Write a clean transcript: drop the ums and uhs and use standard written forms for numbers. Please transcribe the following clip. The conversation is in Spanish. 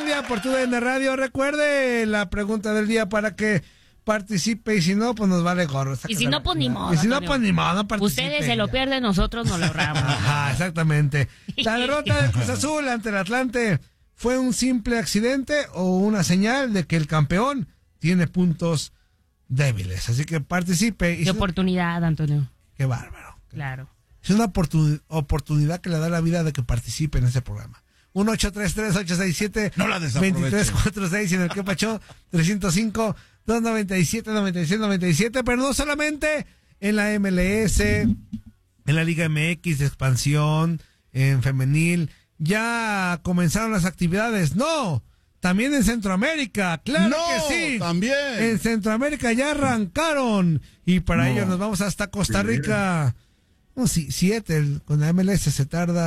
Anglia por TUDN Radio. Recuerde la pregunta del día para que participe, y si no, pues nos vale gorro. Y si no, pues ni modo. Y si no, pues ni modo, no participe. Ustedes se lo pierden, nosotros nos lo ahorramos. Ajá, exactamente. La derrota del Cruz Azul ante el Atlante, ¿fue un simple accidente o una señal de que el campeón tiene puntos débiles? Así que participe. Qué oportunidad, Antonio. Qué bárbaro. Claro. Es una oportunidad que le da la vida de que participe en ese programa. 1-833-867-2346 y en el que pachó 305-297-9697, pero no solamente en la MLS, en la Liga MX de expansión, en femenil, ya comenzaron las actividades. No, también en Centroamérica, claro que sí. También. En Centroamérica ya arrancaron y para ello nos vamos hasta Costa Rica. No, 7, con la MLS se tarda